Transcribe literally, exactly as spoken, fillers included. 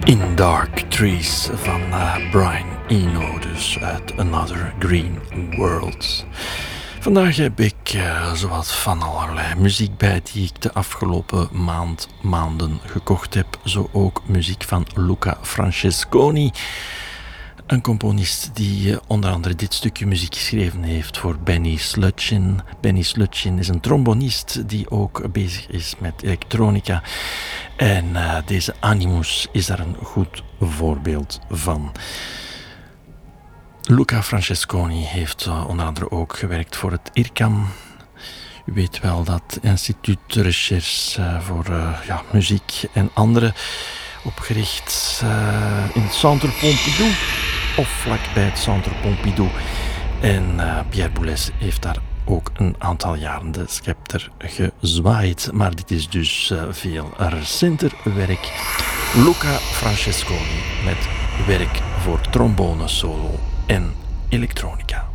In Dark Trees van uh, Brian Eno, dus uit Another Green World. Vandaag heb ik uh, zowat van allerlei muziek bij die ik de afgelopen maand, maanden gekocht heb. Zo ook muziek van Luca Francesconi. Een componist die uh, onder andere dit stukje muziek geschreven heeft voor Benny Slutchin. Benny Slutchin is een trombonist die ook bezig is met elektronica. En uh, deze Animus is daar een goed voorbeeld van. Luca Francesconi heeft uh, onder andere ook gewerkt voor het I R C A M. U weet wel dat instituut de recherche uh, voor uh, ja, muziek en andere, opgericht uh, in het Centre Pompidou of vlakbij het Centre Pompidou. En uh, Pierre Boulez heeft daar ook een aantal jaren de scepter gezwaaid. Maar dit is dus uh, veel recenter werk. Luca Francesconi met werk voor trombone solo en elektronica.